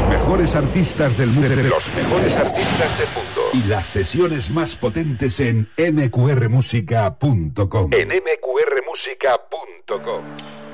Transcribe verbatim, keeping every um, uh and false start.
mejores artistas del mundo. Los mejores artistas del mundo. Y las sesiones más potentes en eme cu erre música punto com. En eme cu erre música punto com.